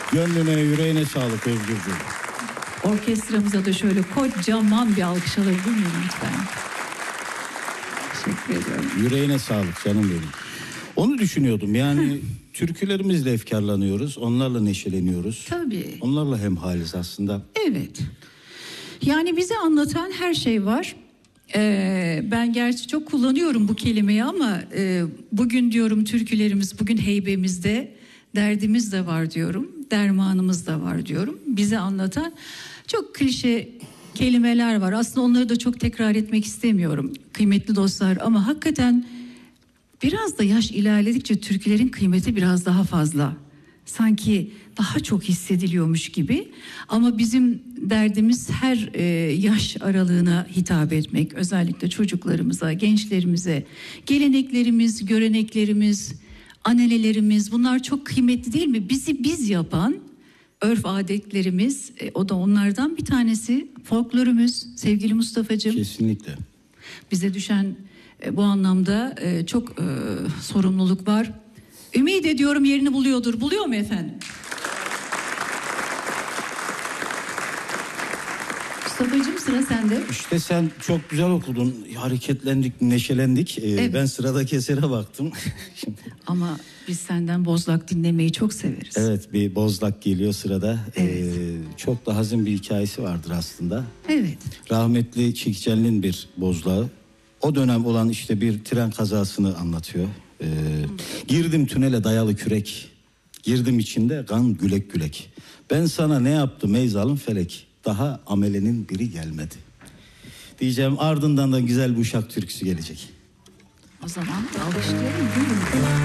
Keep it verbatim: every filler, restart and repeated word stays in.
Gönlüne, yüreğine sağlık Özgürcüğüm. Orkestramıza da şöyle kocaman bir alkış alabilir miyim lütfen? Teşekkür ediyorum. Yüreğine sağlık canım benim. Onu düşünüyordum yani türkülerimizle efkarlanıyoruz, onlarla neşeleniyoruz. Tabii. Onlarla hemhaliz aslında. Evet. Yani bize anlatan her şey var. Ee, ben gerçi çok kullanıyorum bu kelimeyi ama e, bugün diyorum türkülerimiz, bugün heybemizde derdimiz de var diyorum. Dermanımız da var diyorum. Bize anlatan çok klişe kelimeler var. Aslında onları da çok tekrar etmek istemiyorum kıymetli dostlar. Ama hakikaten biraz da yaş ilerledikçe türkülerin kıymeti biraz daha fazla. Sanki daha çok hissediliyormuş gibi. Ama bizim derdimiz her e, yaş aralığına hitap etmek. Özellikle çocuklarımıza, gençlerimize. Geleneklerimiz, göreneklerimiz, ananelerimiz, bunlar çok kıymetli değil mi? Bizi biz yapan örf adetlerimiz, e, o da onlardan bir tanesi. Folklorumuz sevgili Mustafa'cığım. Kesinlikle. Bize düşen e, bu anlamda e, çok e, sorumluluk var. Ümit ediyorum yerini buluyordur. Buluyor mu efendim? Mustafa'cığım sıra sende. İşte sen çok güzel okudun. Hareketlendik, neşelendik. Ee, Evet. Ben sıradaki esere baktım. Şimdi... Ama biz senden Bozlak dinlemeyi çok severiz. Evet, bir Bozlak geliyor sırada. Evet. Ee, çok da hazin bir hikayesi vardır aslında. Evet. Rahmetli Çikicelli'nin bir bozlağı. O dönem olan işte bir tren kazasını anlatıyor. Ee, girdim tünele dayalı kürek. Girdim içinde kan gülek gülek. Ben sana ne yaptım ey zalim felek. Daha amelenin biri gelmedi. Diyeceğim, ardından da güzel bir Uşak türküsü gelecek. O zaman alkışlayalım.